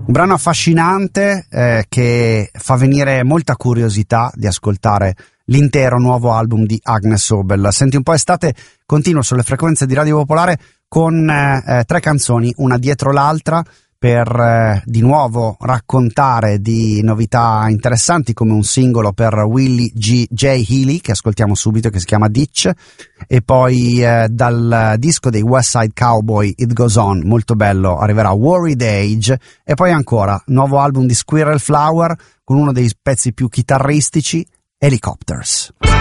Un brano affascinante che fa venire molta curiosità di ascoltare l'intero nuovo album di Agnes Obel. Senti un po' estate, continuo sulle frequenze di Radio Popolare con 3 canzoni, una dietro l'altra, per di nuovo raccontare di novità interessanti, come un singolo per Willie J. Healy che ascoltiamo subito, che si chiama Ditch, e poi dal disco dei West Side Cowboy It Goes On, molto bello, arriverà Worried Age, e poi ancora nuovo album di Squirrel Flower con uno dei pezzi più chitarristici, Helicopters.